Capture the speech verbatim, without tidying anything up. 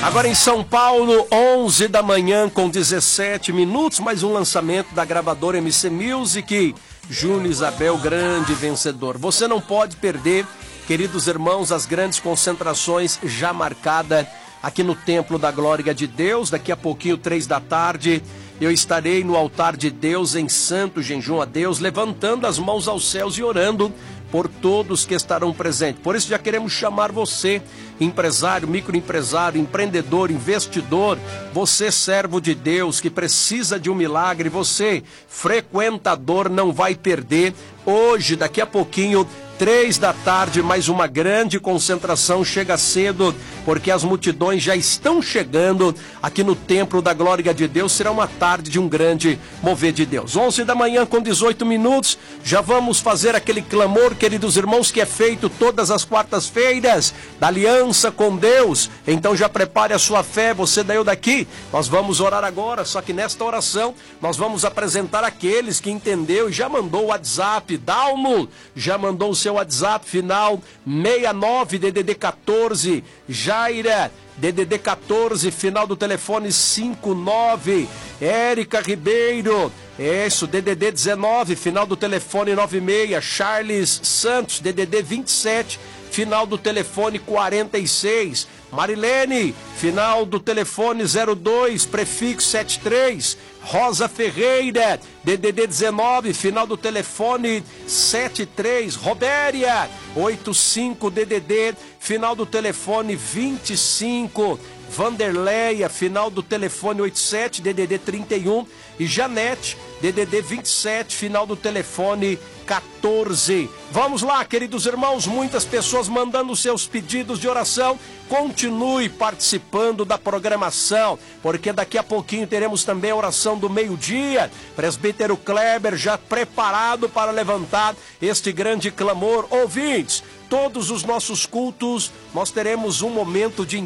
Agora em São Paulo, onze da manhã com dezessete minutos, mais um lançamento da gravadora M C Music. Júnior Isabel, grande vencedor. Você não pode perder, queridos irmãos, as grandes concentrações já marcadas aqui no Templo da Glória de Deus. Daqui a pouquinho, três da tarde, eu estarei no altar de Deus em santo jejum a Deus, levantando as mãos aos céus e orando por todos que estarão presentes. Por isso já queremos chamar você, empresário, microempresário, empreendedor, investidor, você servo de Deus que precisa de um milagre, você frequentador, não vai perder. Hoje, daqui a pouquinho, três da tarde, mais uma grande concentração. Chega cedo, porque as multidões já estão chegando aqui no Templo da Glória de Deus. Será uma tarde de um grande mover de Deus. onze da manhã com dezoito minutos, já vamos fazer aquele clamor, queridos irmãos, que é feito todas as quartas-feiras, da aliança com Deus. Então já prepare a sua fé, você daí ou daqui. Nós vamos orar agora, só que nesta oração nós vamos apresentar aqueles que entendeu e já mandou o WhatsApp. Dalmo já mandou o seu WhatsApp, final sessenta e nove, D D D quatorze. Jaira, D D D quatorze, final do telefone cinquenta e nove. Érica Ribeiro, isso, D D D dezenove, final do telefone noventa e seis. Charles Santos, D D D vinte e sete, final do telefone quarenta e seis. Marilene, final do telefone zero dois, prefixo setenta e três. Rosa Ferreira, D D D dezenove, final do telefone setenta e três. Robéria, oitenta e cinco, D D D, final do telefone vinte e cinco. Vanderleia, final do telefone oitenta e sete, D D D trinta e um. E Janete, D D D vinte e sete, final do telefone quatorze. Vamos lá, queridos irmãos, muitas pessoas mandando seus pedidos de oração. Continue participando da programação, porque daqui a pouquinho teremos também a oração do meio-dia. Presbítero Kleber já preparado para levantar este grande clamor. Ouvintes, todos os nossos cultos, nós teremos um momento de